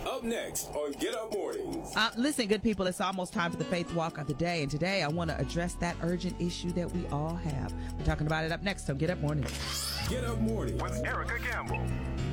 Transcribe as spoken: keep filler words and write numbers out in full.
Up next on Get Up Mornings. Uh, listen, good people, it's almost time for the Faith Walk of the Day. And today I want to address that urgent issue that we all have. We're talking about it up next on Get Up Mornings. Get Up Mornings with Erica Campbell.